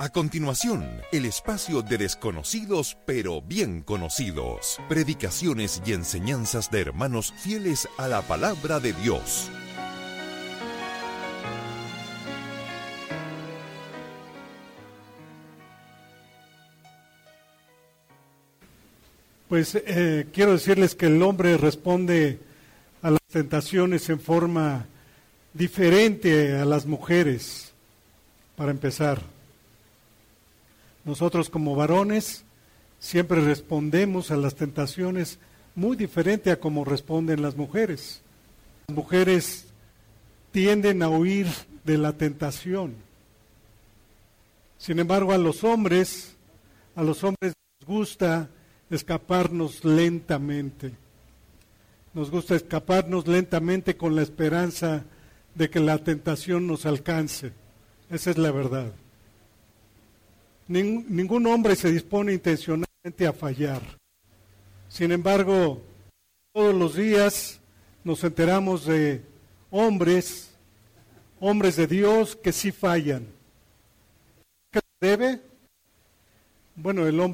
A continuación, el espacio de desconocidos pero bien conocidos. Predicaciones y enseñanzas de hermanos fieles a la palabra de Dios. Pues quiero decirles que el hombre responde a las tentaciones en forma diferente a las mujeres, para empezar. Nosotros como varones siempre respondemos a las tentaciones muy diferente a como responden las mujeres. Las mujeres tienden a huir de la tentación. Sin embargo, a los hombres nos gusta escaparnos lentamente. Nos gusta escaparnos lentamente con la esperanza de que la tentación nos alcance. Esa es la verdad. Ningún hombre se dispone intencionalmente a fallar. Sin embargo, todos los días nos enteramos de hombres de Dios que sí fallan. ¿Qué se debe? Bueno, el hombre